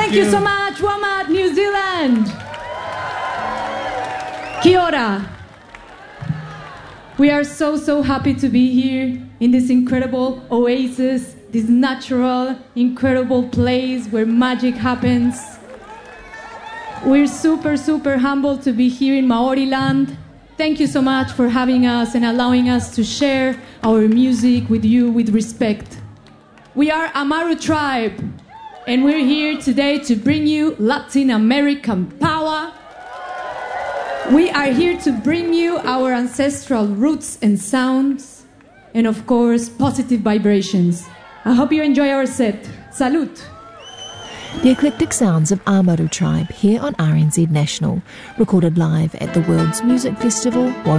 Thank you so much, Wamat, New Zealand. Kia ora. We are so happy to be here in this incredible oasis, this natural, incredible place where magic happens. We're super humbled to be here in Maori land. Thank you so much for having us and allowing us to share our music with you with respect. We are Amaru Tribe, and we're here today to bring you Latin American power. We are here to bring you our ancestral roots and sounds, and of course, positive vibrations. I hope you enjoy our set. Salud! The eclectic sounds of Amaru Tribe here on RNZ National, recorded live at the World's Music Festival